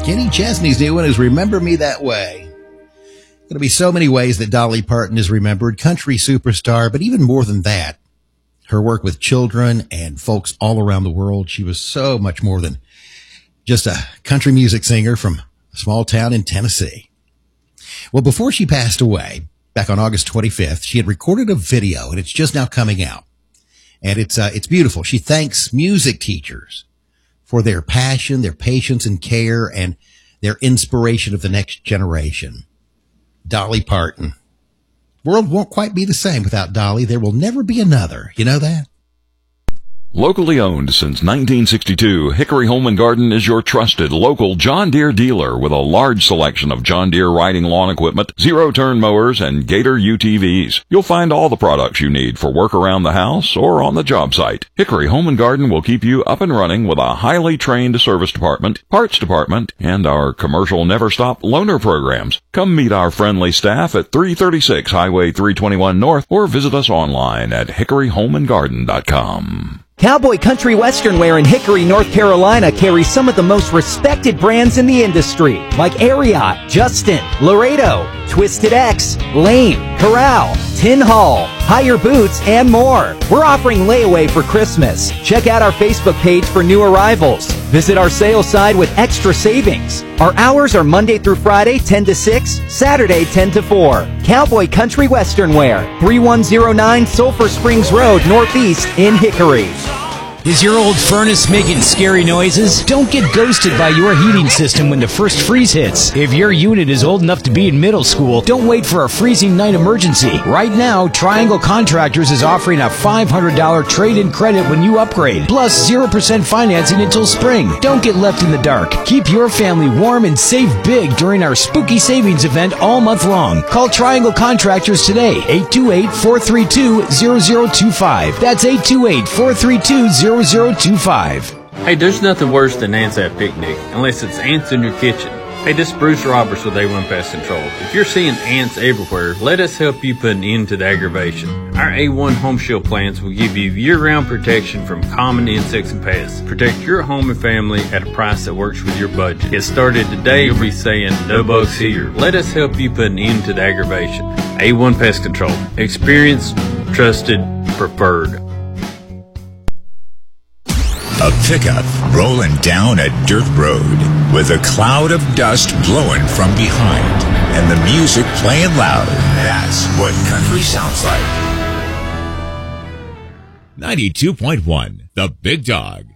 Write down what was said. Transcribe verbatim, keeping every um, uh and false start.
Kenny Chesney's new one is Remember Me That Way. Going to be so many ways that Dolly Parton is remembered, country superstar, but even more than that, her work with children and folks all around the world. She was so much more than just a country music singer from a small town in Tennessee. Well, before she passed away, back on August twenty-fifth, she had recorded a video, and it's just now coming out. And it's uh, it's beautiful. She thanks music teachers for their passion, their patience and care, and their inspiration of the next generation. Dolly Parton. World won't quite be the same without Dolly. There will never be another. You know that? Locally owned since nineteen sixty-two, Hickory Home and Garden is your trusted local John Deere dealer with a large selection of John Deere riding lawn equipment, zero-turn mowers, and Gator U T Vs. You'll find all the products you need for work around the house or on the job site. Hickory Home and Garden will keep you up and running with a highly trained service department, parts department, and our commercial never-stop loaner programs. Come meet our friendly staff at three thirty-six Highway three twenty-one North or visit us online at hickory home and garden dot com. Cowboy Country Western Wear in Hickory, North Carolina carries some of the most respected brands in the industry, like Ariat, Justin, Laredo, Twisted X, Lane, Corral, Tin Hall, Higher Boots, and more. We're offering layaway for Christmas. Check out our Facebook page for new arrivals. Visit our sales side with extra savings. Our hours are Monday through Friday, ten to six, Saturday, ten to four. Cowboy Country Western Wear, three one zero nine Sulphur Springs Road, Northeast in Hickory. Is your old furnace making scary noises? Don't get ghosted by your heating system when the first freeze hits. If your unit is old enough to be in middle school, don't wait for a freezing night emergency. Right now, Triangle Contractors is offering a five hundred dollars trade-in credit when you upgrade, plus zero percent financing until spring. Don't get left in the dark. Keep your family warm and save big during our spooky savings event all month long. Call Triangle Contractors today, eight two eight, four three two, zero zero two five. That's eight two eight, four three two, zero zero two five. Hey, there's nothing worse than ants at a picnic, unless it's ants in your kitchen. Hey, this is Bruce Roberts with A one Pest Control. If you're seeing ants everywhere, let us help you put an end to the aggravation. Our A one Home Shield plans will give you year-round protection from common insects and pests. Protect your home and family at a price that works with your budget. Get started today, you'll be saying, no bugs here. Let us help you put an end to the aggravation. A one Pest Control. Experienced, trusted, preferred. A pickup rolling down a dirt road with a cloud of dust blowing from behind and the music playing loud. That's what country sounds like. ninety-two point one, The Big Dog.